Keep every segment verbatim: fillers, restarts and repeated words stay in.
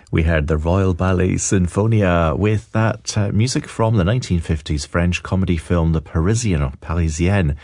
We heard the Royal Ballet Sinfonia with that uh, music from the nineteen fifties French comedy film The Parisian or Parisienne.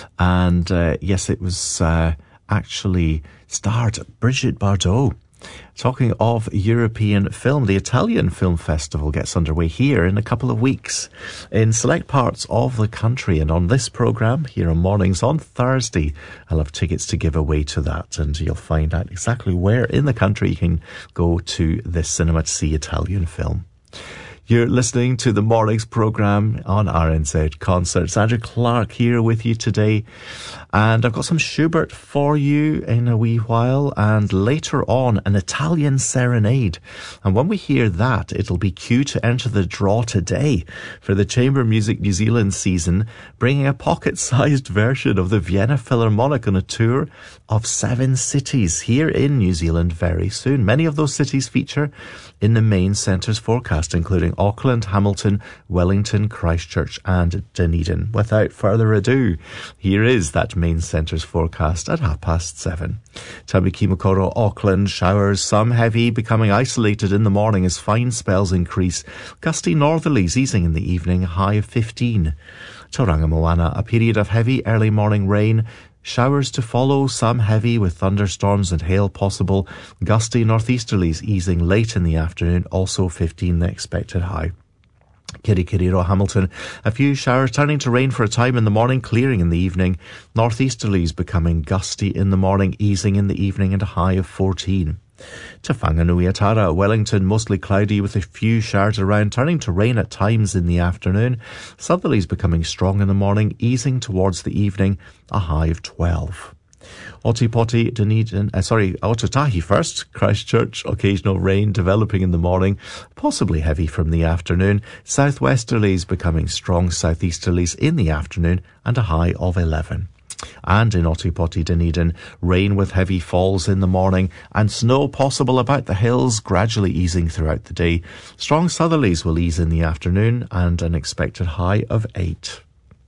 And uh, yes, it was uh, actually starred Brigitte Bardot. Talking of European film, the Italian Film Festival gets underway here in a couple of weeks in select parts of the country. And on this programme, here on Mornings on Thursday, I'll have tickets to give away to that. And you'll find out exactly where in the country you can go to this cinema to see Italian film. You're listening to the Mornings programme on R N Z Concerts. Andrew Clark here with you today. And I've got some Schubert for you in a wee while. And later on, an Italian serenade. And when we hear that, it'll be cue to enter the draw today for the Chamber Music New Zealand season, bringing a pocket-sized version of the Vienna Philharmonic on a tour of seven cities here in New Zealand very soon. Many of those cities feature in the main centre's forecast, including Auckland, Hamilton, Wellington, Christchurch and Dunedin. Without further ado, here is that main centre's forecast at half past seven. Tamaki Makaurau, Auckland, showers, some heavy, becoming isolated in the morning as fine spells increase. Gusty northerlies easing in the evening, high of fifteen. Tauranga Moana, a period of heavy early morning rain. Showers to follow, some heavy with thunderstorms and hail possible. Gusty northeasterlies easing late in the afternoon, also fifteen the expected high. Kirikiriro, Hamilton, a few showers turning to rain for a time in the morning, clearing in the evening. Northeasterlies becoming gusty in the morning, easing in the evening and a high of fourteen. Te Whanganui-a-Tara, Wellington, mostly cloudy with a few showers around, turning to rain at times in the afternoon. Southerlies becoming strong in the morning, easing towards the evening, a high of twelve. Otipoti, Dunedin, uh, sorry, Otautahi first, Christchurch, occasional rain developing in the morning, possibly heavy from the afternoon. Southwesterlies becoming strong southeasterlies in the afternoon and a high of eleven. And in Otipoti, Dunedin, rain with heavy falls in the morning and snow possible about the hills, gradually easing throughout the day. Strong southerlies will ease in the afternoon and an expected high of eight.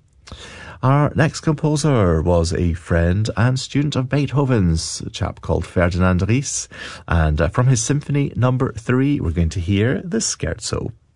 Our next composer was a friend and student of Beethoven's, a chap called Ferdinand Ries. And uh, from his Symphony Number three, we're going to hear the Scherzo.